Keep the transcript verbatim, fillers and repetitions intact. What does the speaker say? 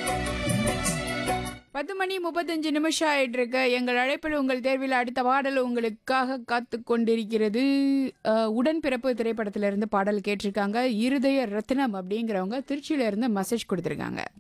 பத்து மணி முப்பத்தஞ்சு நிமிஷம் ஆயிட்டு இருக்கு. எங்கள் அழைப்பில் உங்கள் தேர்வில் அடுத்த பாடல் உங்களுக்காக காத்து கொண்டிருக்கிறது. அஹ், உடன்பிறப்பு திரைப்படத்திலிருந்து பாடல் கேட்டிருக்காங்க. இருதய ரத்னம் அப்படிங்கிறவங்க திருச்சியில இருந்து மெசேஜ் கொடுத்துருக்காங்க.